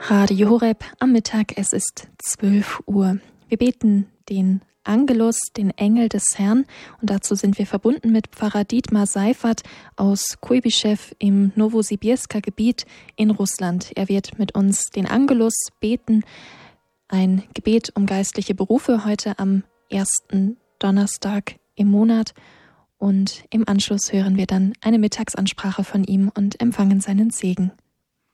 Radio Horeb am Mittag, es ist 12 Uhr. Wir beten den Angelus, den Engel des Herrn, und dazu sind wir verbunden mit Pfarrer Dietmar Seifert aus Kuibyschew im Nowosibirsker Gebiet in Russland. Er wird mit uns den Angelus beten, ein Gebet um geistliche Berufe heute am ersten Donnerstag im Monat, und im Anschluss hören wir dann eine Mittagsansprache von ihm und empfangen seinen Segen.